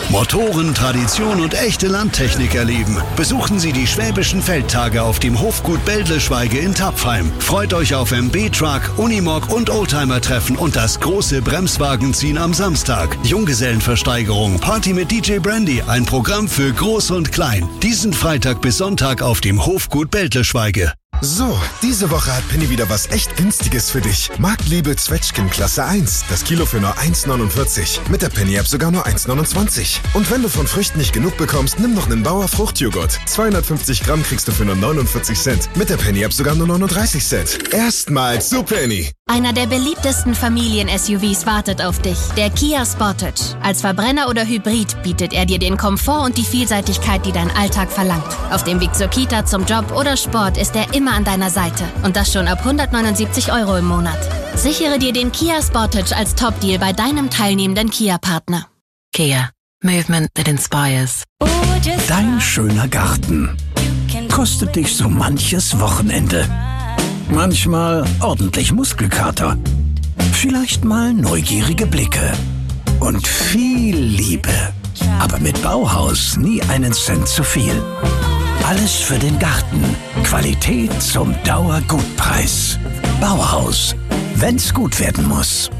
Motoren, Tradition und echte Landtechnik erleben. Besuchen Sie die Schwäbischen Feldtage auf dem Hofgut Beldleschweige in Tapfheim. Freut euch auf MB-Truck, Unimog und Oldtimer-Treffen und das große Bremswagenziehen am Samstag. Junggesellenversteigerung, Party mit DJ Brandy, ein Programm für Groß und Klein. Diesen Freitag bis Sonntag auf dem Hofgut Beldleschweige. So, diese Woche hat Penny wieder was echt Günstiges für dich. Marktliebe Zwetschgen Klasse 1. Das Kilo für nur 1,49. Mit der Penny-App sogar nur 1,29. Und wenn du von Früchten nicht genug bekommst, nimm noch einen Bauer Fruchtjoghurt. 250 Gramm kriegst du für nur 49 Cent. Mit der Penny-App sogar nur 39 Cent. Erstmals zu Penny. Einer der beliebtesten Familien-SUVs wartet auf dich. Der Kia Sportage. Als Verbrenner oder Hybrid bietet er dir den Komfort und die Vielseitigkeit, die dein Alltag verlangt. Auf dem Weg zur Kita, zum Job oder Sport ist er immer an deiner Seite. Und das schon ab 179 € im Monat. Sichere dir den Kia Sportage als Top-Deal bei deinem teilnehmenden Kia-Partner. Kia. Movement that inspires. Dein schöner Garten kostet dich so manches Wochenende. Manchmal ordentlich Muskelkater. Vielleicht mal neugierige Blicke. Und viel Liebe. Aber mit Bauhaus nie einen Cent zu viel. Alles für den Garten. Qualität zum Dauergutpreis. Bauhaus. Wenn's gut werden muss.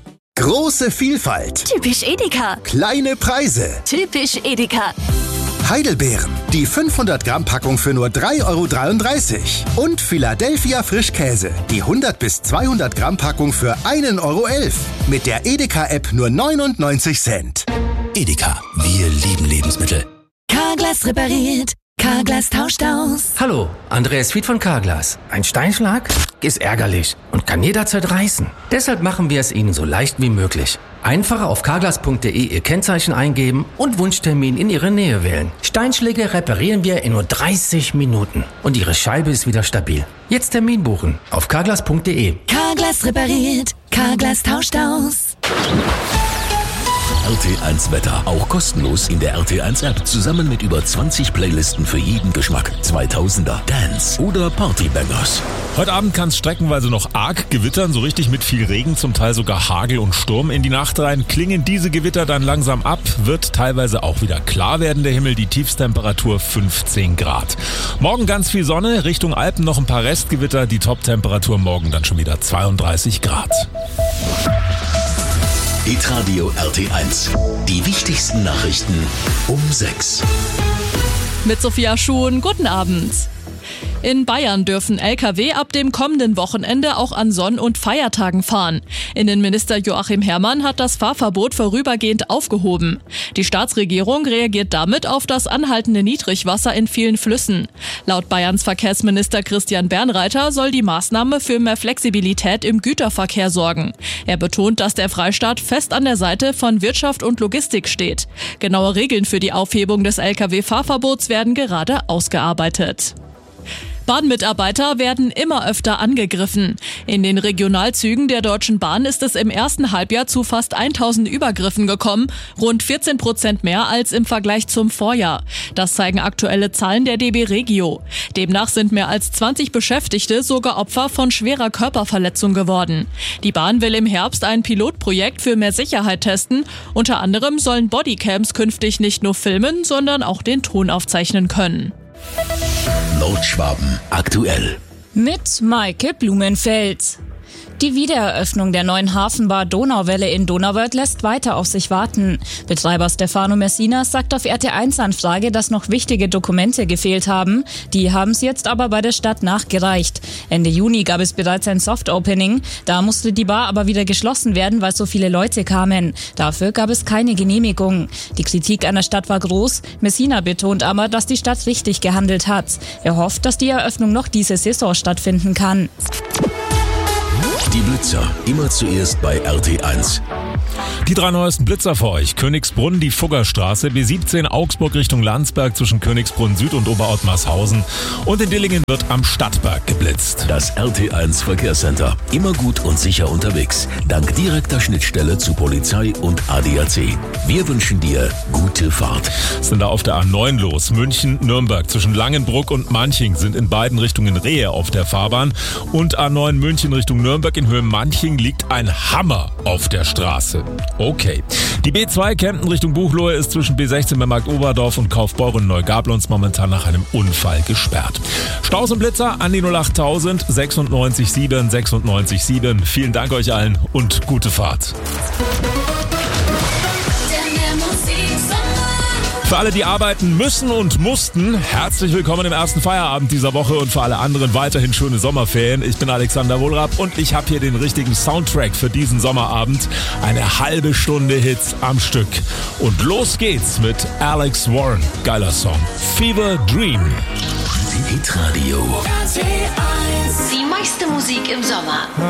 Große Vielfalt. Typisch Edeka. Kleine Preise. Typisch Edeka. Heidelbeeren. Die 500 Gramm Packung für nur 3,33 €. Und Philadelphia Frischkäse. Die 100 bis 200 Gramm Packung für 1,11 €. Mit der Edeka-App nur 99 Cent. Edeka. Wir lieben Lebensmittel. Carglass repariert. Carglass tauscht aus. Hallo, Andreas Fied von Carglass. Ein Steinschlag ist ärgerlich und kann jederzeit reißen. Deshalb machen wir es Ihnen so leicht wie möglich. Einfach auf carglass.de Ihr Kennzeichen eingeben und Wunschtermin in Ihre Nähe wählen. Steinschläge reparieren wir in nur 30 Minuten und Ihre Scheibe ist wieder stabil. Jetzt Termin buchen auf carglass.de. Carglass repariert. Carglass tauscht aus. RT1 Wetter, auch kostenlos in der RT1 App, zusammen mit über 20 Playlisten für jeden Geschmack. 2000er, Dance oder Partybangers. Heute Abend kann es streckenweise noch arg gewittern, so richtig mit viel Regen, zum Teil sogar Hagel und Sturm. In die Nacht rein klingen diese Gewitter dann langsam ab, wird teilweise auch wieder klar werden der Himmel, die Tiefstemperatur 15 Grad. Morgen ganz viel Sonne, Richtung Alpen noch ein paar Restgewitter, die Toptemperatur morgen dann schon wieder 32 Grad. Hitradio RT1. Die wichtigsten Nachrichten um 6. Mit Sophia Schuhn, guten Abend. In Bayern dürfen Lkw ab dem kommenden Wochenende auch an Sonn- und Feiertagen fahren. Innenminister Joachim Herrmann hat das Fahrverbot vorübergehend aufgehoben. Die Staatsregierung reagiert damit auf das anhaltende Niedrigwasser in vielen Flüssen. Laut Bayerns Verkehrsminister Christian Bernreiter soll die Maßnahme für mehr Flexibilität im Güterverkehr sorgen. Er betont, dass der Freistaat fest an der Seite von Wirtschaft und Logistik steht. Genaue Regeln für die Aufhebung des Lkw-Fahrverbots werden gerade ausgearbeitet. Bahnmitarbeiter werden immer öfter angegriffen. In den Regionalzügen der Deutschen Bahn ist es im ersten Halbjahr zu fast 1000 Übergriffen gekommen, rund 14% mehr als im Vergleich zum Vorjahr. Das zeigen aktuelle Zahlen der DB Regio. Demnach sind mehr als 20 Beschäftigte sogar Opfer von schwerer Körperverletzung geworden. Die Bahn will im Herbst ein Pilotprojekt für mehr Sicherheit testen. Unter anderem sollen Bodycams künftig nicht nur filmen, sondern auch den Ton aufzeichnen können. Nordschwaben aktuell. Mit Maike Blumenfeld. Die Wiedereröffnung der neuen Hafenbar Donauwelle in Donauwörth lässt weiter auf sich warten. Betreiber Stefano Messinas sagt auf RT1-Anfrage, dass noch wichtige Dokumente gefehlt haben. Die haben sie jetzt aber bei der Stadt nachgereicht. Ende Juni gab es bereits ein Soft-Opening. Da musste die Bar aber wieder geschlossen werden, weil so viele Leute kamen. Dafür gab es keine Genehmigung. Die Kritik an der Stadt war groß. Messina betont aber, dass die Stadt richtig gehandelt hat. Er hofft, dass die Eröffnung noch diese Saison stattfinden kann. Die Blitzer, immer zuerst bei RT1. Die 3 neuesten Blitzer für euch. Königsbrunn, die Fuggerstraße, B17 Augsburg Richtung Landsberg zwischen Königsbrunn Süd und Oberortmarshausen. Und in Dillingen wird am Stadtberg geblitzt. Das RT1 Verkehrscenter. Immer gut und sicher unterwegs. Dank direkter Schnittstelle zu Polizei und ADAC. Wir wünschen dir gute Fahrt. Sind da auf der A9 los. München, Nürnberg zwischen Langenbruck und Manching sind in beiden Richtungen Rehe auf der Fahrbahn. Und A9 München Richtung Nürnberg in Höhe Manching liegt ein Hammer auf der Straße. Okay. Die B2 Kempten Richtung Buchloe ist zwischen B16 bei Markt Oberdorf und Kaufbeuren Neugablons momentan nach einem Unfall gesperrt. Staus und Blitzer an die 08000 96 7 96 7. Vielen Dank euch allen und gute Fahrt. Für alle, die arbeiten müssen und mussten, herzlich willkommen im ersten Feierabend dieser Woche und für alle anderen weiterhin schöne Sommerferien. Ich bin Alexander Wohlrab und ich habe hier den richtigen Soundtrack für diesen Sommerabend. Eine halbe Stunde Hits am Stück. Und los geht's mit Alex Warren. Geiler Song. Fever Dream. Hitradio. Die meiste Musik im Sommer.